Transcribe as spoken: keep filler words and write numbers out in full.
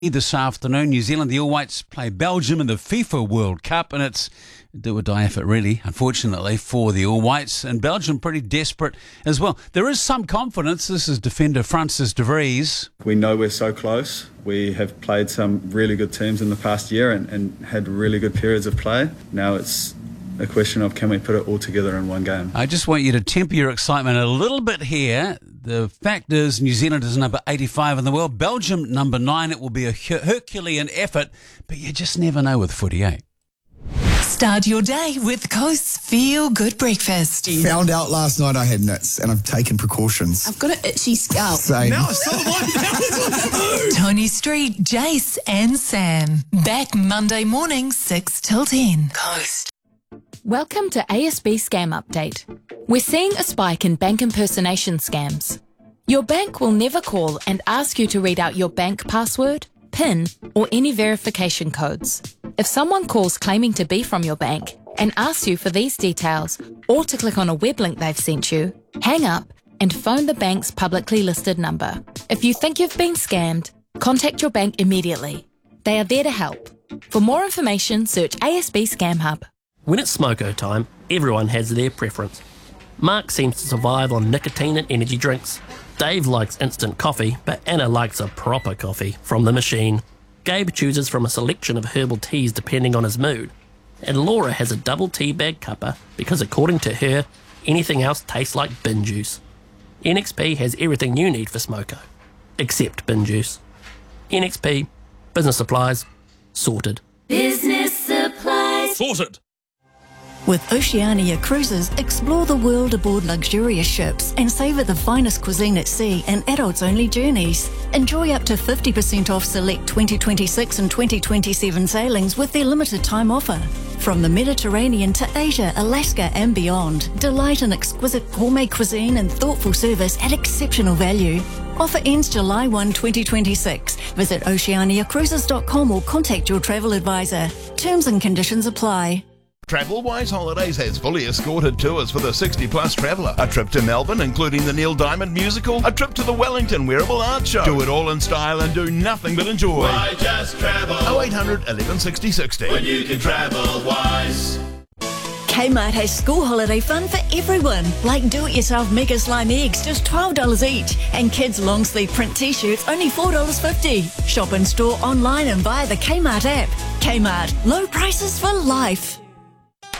This afternoon, New Zealand, the All Whites play Belgium in the FIFA World Cup, and it's a do or die effort, really, unfortunately, for the All Whites. And Belgium pretty desperate as well. There is some confidence. This is defender Francis de Vries. We know we're so close. We have played some really good teams in the past year and, and had really good periods of play. Now it's a question of can we put it all together in one game. I just want you to temper your excitement a little bit here. The fact is, New Zealand is number eighty-five in the world. Belgium, number nine. It will be a Herculean effort, but you just never know with footy, eh? Start your day with Coast's Feel Good Breakfast. Found out last night I had nits and I've taken precautions. I've got an itchy scalp. Same. Now I saw one. Tony Street, Jace and Sam. Back Monday morning, six till ten. Coast. Welcome to A S B Scam Update. We're seeing a spike in bank impersonation scams. Your bank will never call and ask you to read out your bank password, PIN, or any verification codes. If someone calls claiming to be from your bank and asks you for these details or to click on a web link they've sent you, hang up and phone the bank's publicly listed number. If you think you've been scammed, contact your bank immediately. They are there to help. For more information, search A S B Scam Hub. When it's smoko time, everyone has their preference. Mark seems to survive on nicotine and energy drinks. Dave likes instant coffee, but Anna likes a proper coffee from the machine. Gabe chooses from a selection of herbal teas depending on his mood. And Laura has a double tea bag cuppa because according to her, anything else tastes like bin juice. N X P has everything you need for smoko, except bin juice. N X P, business supplies, sorted. Business supplies. Sorted. With Oceania Cruises, explore the world aboard luxurious ships and savour the finest cuisine at sea and adults-only journeys. Enjoy up to fifty percent off select twenty twenty-six and twenty twenty-seven sailings with their limited time offer. From the Mediterranean to Asia, Alaska and beyond, delight in exquisite gourmet cuisine and thoughtful service at exceptional value. Offer ends July first, twenty twenty-six. Visit oceania cruises dot com or contact your travel advisor. Terms and conditions apply. TravelWise Holidays has fully escorted tours for the sixty plus traveller. A trip to Melbourne, including the Neil Diamond musical. A trip to the Wellington Wearable Art Show. Do it all in style and do nothing but enjoy. Why just travel? oh eight hundred, eleven sixty, sixty. When you can travel wise. Kmart has school holiday fun for everyone, like do-it-yourself Mega Slime eggs, just twelve dollars each, and kids' long-sleeve print t-shirts, only four dollars fifty. Shop in store, online and via the Kmart app. Kmart, low prices for life.